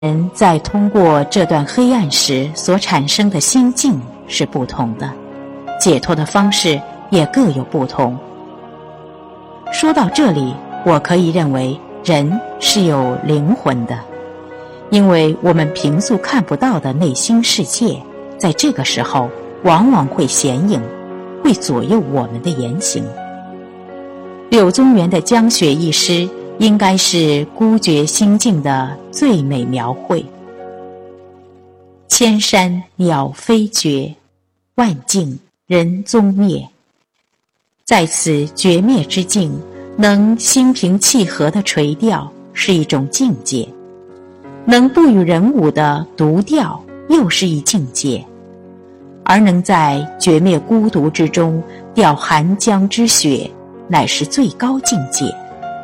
人在通过这段黑暗时所产生的心境是不同的，解脱的方式也各有不同。说到这里，我可以认为人是有灵魂的，因为我们平素看不到的内心世界，在这个时候往往会显影，会左右我们的言行。柳宗元的《江雪》一诗应该是孤绝心境的最美描绘。千山鸟飞绝，万径人踪灭。在此绝灭之境，能心平气和地垂钓是一种境界，能不与人舞的独钓又是一境界，而能在绝灭孤独之中钓寒江之雪，乃是最高境界。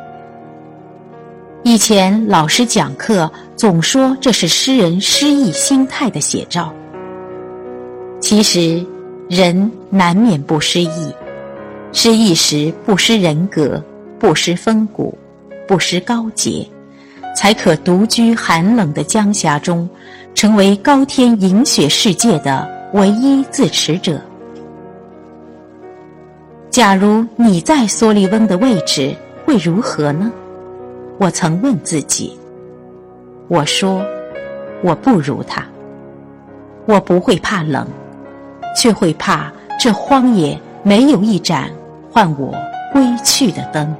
以前老师讲课总说这是诗人失意心态的写照，其实人难免不失意，失意时不失人格，不失风骨，不失高洁，才可独居寒冷的江峡中，成为高天饮雪世界的唯一自持者。假如你在梭利翁的位置，会如何呢？我曾问自己，我说我不如他，我不会怕冷，却会怕这荒野没有一盏唤我归去的灯。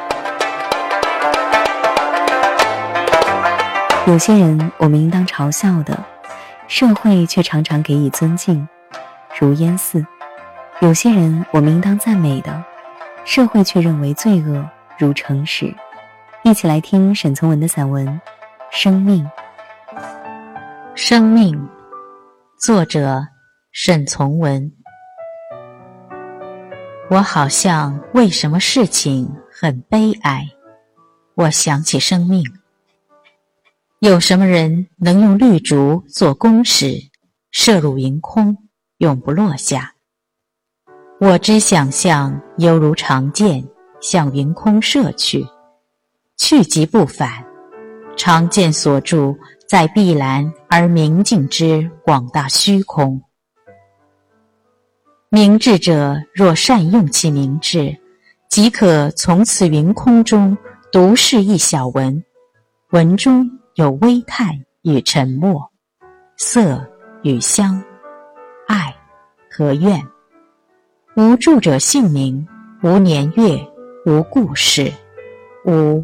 有些人我们应当嘲笑的，社会却常常给予尊敬，如燕四；有些人我们应当赞美的，社会却认为罪恶，如诚实。一起来听沈从文的散文《生命》。 生命，作者沈从文。我好像为什么事情很悲哀，我想起生命。有什么人能用绿竹做弓矢，射入云空，永不落下？我只想象犹如长箭向云空射去，去即不返，长箭所住在碧蓝而明净之广大虚空。明智者若善用其明智，即可从此云空中独视一小文，文中有微叹与沉默，色与香，爱和怨，无著者姓名，无年月，无故事，无。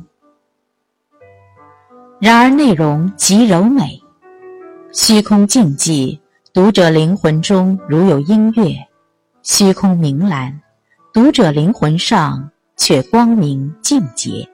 然而内容极柔美，虚空静寂，读者灵魂中如有音乐；虚空明蓝，读者灵魂上却光明净洁。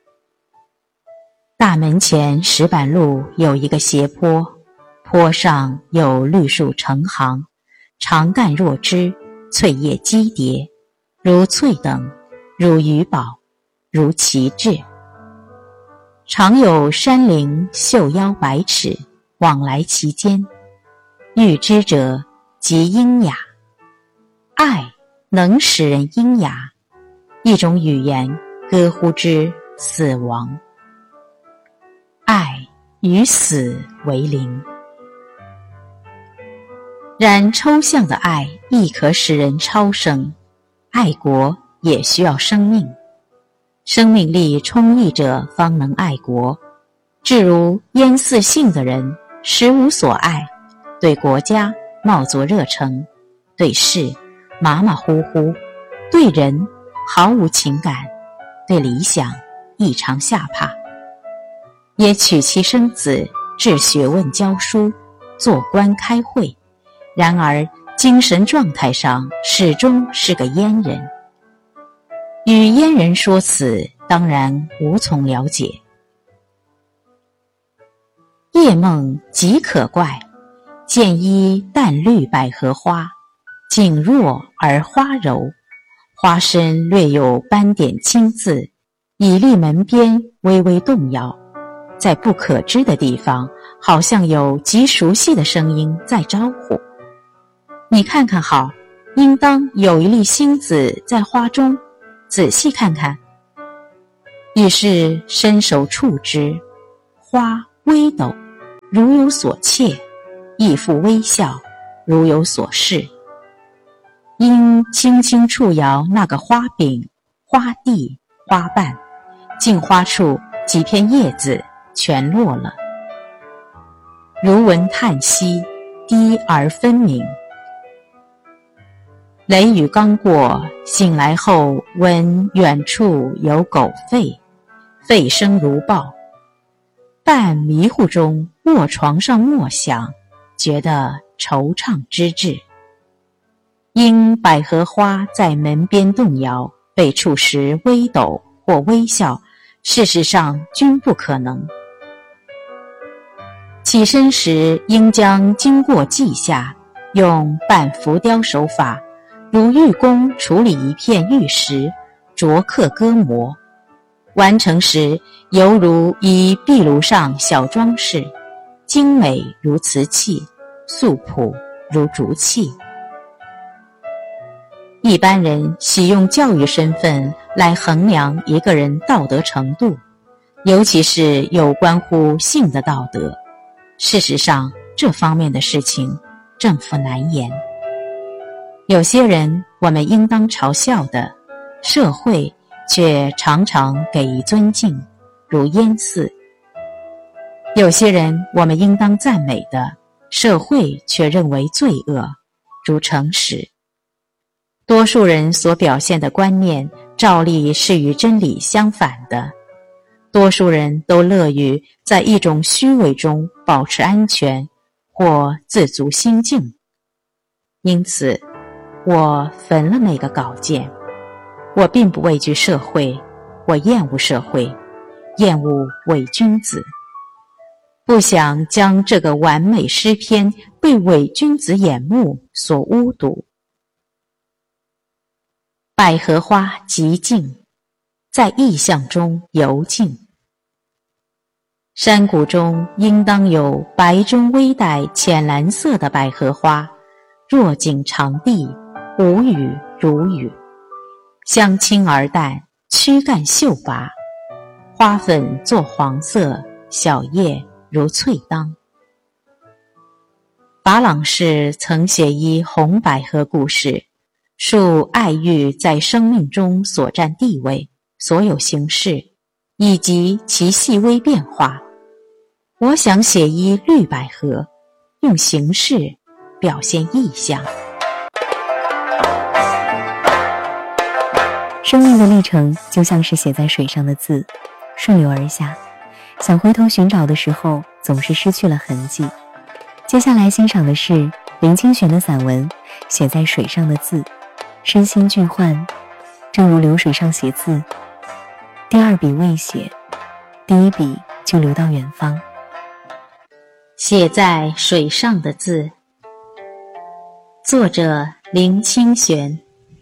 大门前石板路有一个斜坡，坡上有绿树成行，长干若枝，翠叶积叠，如翠等，如鱼宝，如旗帜。常有山灵袖腰百尺，往来其间，遇之者即英雅。爱能使人英雅，一种语言歌呼之死亡。爱与死为邻。然抽象的爱亦可使人超生，爱国也需要生命，生命力充溢者方能爱国。至如燕四性的人，实无所爱，对国家冒作热诚，对事马马虎虎，对人毫无情感，对理想异常下怕，也娶妻生子，治学问教书，做官开会，然而精神状态上始终是个阉人。与阉人说此，当然无从了解。夜梦极可怪，见一淡绿百合花，景若而花柔，花身略有斑点青字，以立门边微微动摇，在不可知的地方，好像有极熟悉的声音在招呼。你看看好，应当有一粒星子在花中，仔细看看。于是伸手触之，花微抖， 如有所切，亦复微笑，如有所示。应轻轻触摇那个花柄、花蒂、花瓣，镜花处几片叶子全落了。如闻叹息，低而分明。雷雨刚过，醒来后闻远处有狗吠，吠声如豹。半迷糊中卧床上默想，觉得惆怅之至。因百合花在门边动摇，被触时微抖或微笑，事实上均不可能。起身时应将经过记下，用半浮雕手法，如玉工处理一片玉石，琢刻割磨，完成时犹如以壁炉上小装饰，精美如瓷器，素朴如竹器。一般人喜用教育身份来衡量一个人道德程度，尤其是有关乎性的道德。事实上，这方面的事情正负难言。有些人我们应当嘲笑的，社会却常常给予尊敬，如燕驷；有些人我们应当赞美的，社会却认为罪恶，如诚实。多数人所表现的观念照例是与真理相反的，多数人都乐于在一种虚伪中保持安全或自足心境。因此我焚了那个稿件。我并不畏惧社会，我厌恶社会，厌恶伪君子，不想将这个完美诗篇被伪君子眼目所污渎。百合花极静，在意象中游径。山谷中应当有白中微带浅蓝色的百合花，若锦长地，无语如雨，香清而淡，躯干秀拔，花粉作黄色，小叶如翠当。法朗士曾写一红百合故事，述爱欲在生命中所占地位、所有形式，以及其细微变化。我想写一绿百合，用形式表现意象。 生命的历程就像是写在水上的字，顺流而下，想回头寻找的时候，总是失去了痕迹。接下来欣赏的是林清玄的散文《写在水上的字》，身心俱幻，正如流水上写字，第二笔未写，第一笔就流到远方。 写在水上的字，作者林清玄。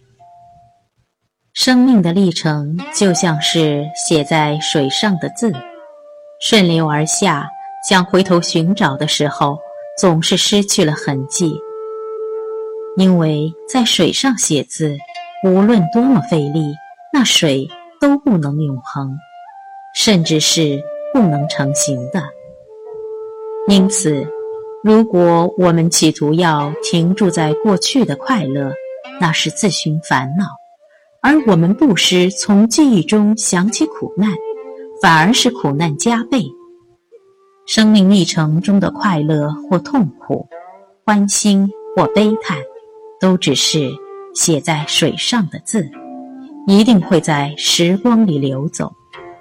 生命的历程就像是写在水上的字，顺流而下，想回头寻找的时候，总是失去了痕迹。因为在水上写字，无论多么费力，那水都不能永恒，甚至是不能成形的。因此，如果我们企图要停驻在过去的快乐，那是自寻烦恼；而我们不时从记忆中想起苦难，反而是苦难加倍。生命历程中的快乐或痛苦，欢欣或悲叹，都只是写在水上的字，一定会在时光里流走。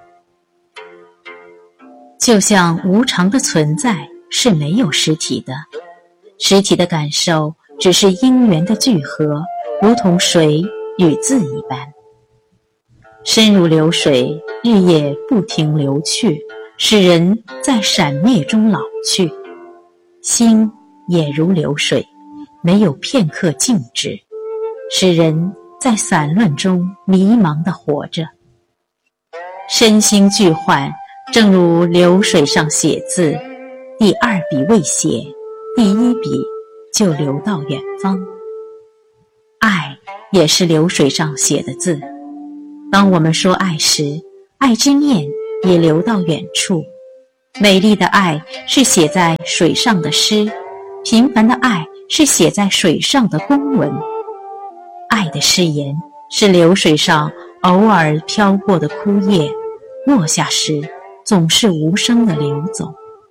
就像无常的存在是没有实体的，实体的感受只是因缘的聚合，如同水与字一般，深如流水，日夜不停流去，使人在闪灭中老去。心也如流水，没有片刻静止，使人在散乱中迷茫地活着。身心俱幻，正如流水上写字，第二笔未写，第一笔就流到远方。爱也是流水上写的字，当我们说爱时，爱之念也流到远处。 美丽的爱是写在水上的诗，平凡的爱是写在水上的公文。爱的誓言是流水上偶尔飘过的枯叶，落下时总是无声地流走。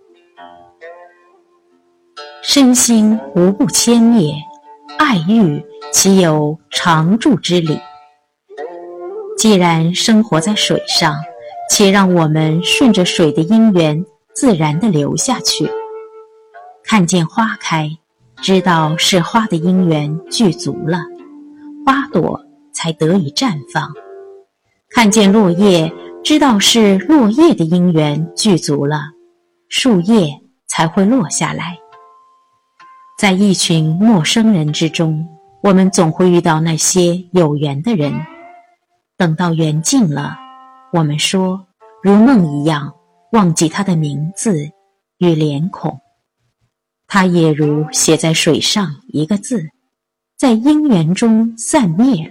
身心无不迁灭，爱欲岂有常住之理？既然生活在水上，且让我们顺着水的因缘自然地流下去。看见花开，知道是花的因缘具足了，花朵才得以绽放；看见落叶，知道是落叶的因缘具足了，树叶才会落下来。在一群陌生人之中，我们总会遇到那些有缘的人。等到缘尽了，我们说如梦一样忘记他的名字与脸孔，他也如写在水上一个字，在因缘中散灭了。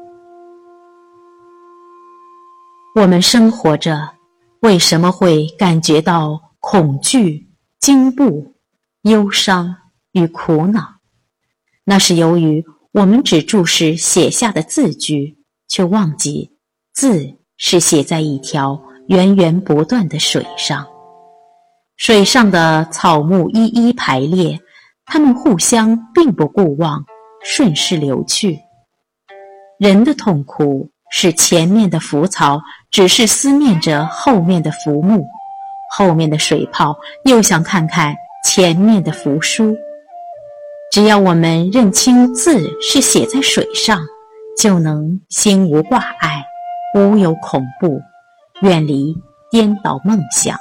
我们生活着，为什么会感觉到恐惧、惊怖、忧伤与苦恼？那是由于我们只注视写下的字句，却忘记字是写在一条源源不断的水上。水上的草木一一排列，它们互相并不顾望，顺势流去。人的痛苦是前面的浮草只是思念着后面的浮木，后面的水泡又想看看前面的浮书。只要我们认清字是写在水上，就能心无挂碍，无有恐怖，远离颠倒梦想。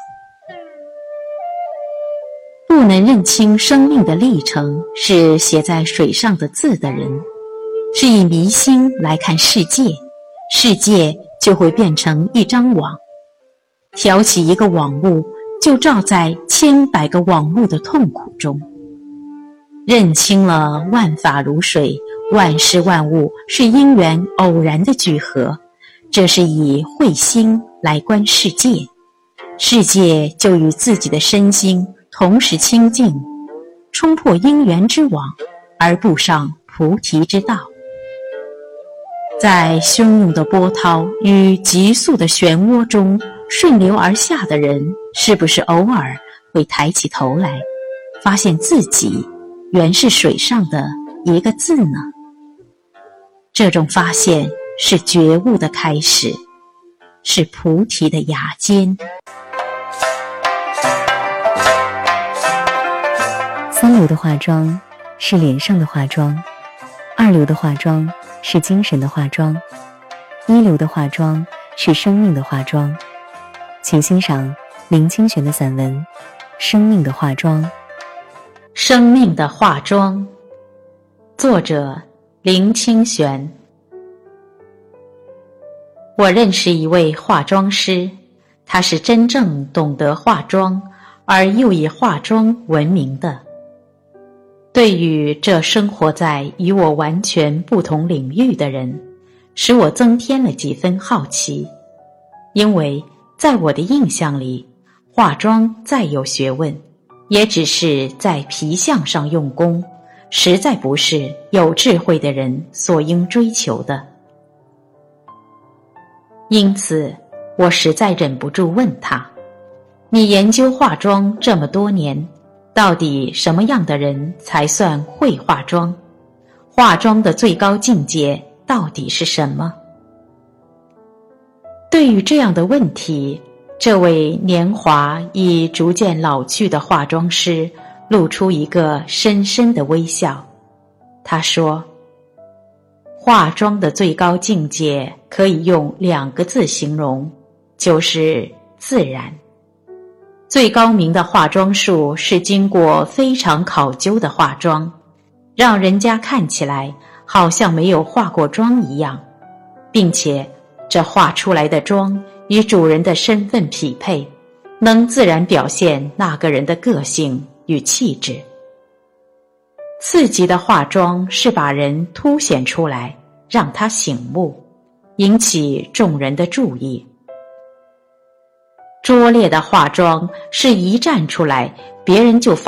不能认清生命的历程是写在水上的字的人，是以迷心来看世界，世界就会变成一张网，挑起一个网目，就罩在千百个网目的痛苦中。认清了万法如水，万事万物是因缘偶然的聚合，这是以慧心来观世界，世界就与自己的身心同时清净，冲破因缘之网，而步上菩提之道。在汹涌的波涛与急速的漩涡中顺流而下的人，是不是偶尔会抬起头来，发现自己原是水上的一个字呢？这种发现是觉悟的开始，是菩提的芽尖。 3流的化妆是脸上的化妆，2流的化妆是精神的化妆，1流的化妆是生命的化妆。请欣赏林清玄的散文《生命的化妆》。 生命的化妆，作者林清玄。我认识一位化妆师，他是真正懂得化妆，而又以化妆闻名的。对于这生活在与我完全不同领域的人，使我增添了几分好奇。因为在我的印象里，化妆再有学问，也只是在皮相上用功，实在不是有智慧的人所应追求的。因此，我实在忍不住问他：你研究化妆这么多年，到底什么样的人才算会化妆？化妆的最高境界到底是什么？对于这样的问题，这位年华已逐渐老去的化妆师露出一个深深的微笑。他说，化妆的最高境界可以用2个字形容，就是自然。最高明的化妆术是经过非常考究的化妆，让人家看起来好像没有化过妆一样，并且这化出来的妆与主人的身份匹配，能自然表现那个人的个性与气质。次级的化妆是把人凸显出来，让他醒目，引起众人的注意。 拙劣的化妆是一站出来，别人就发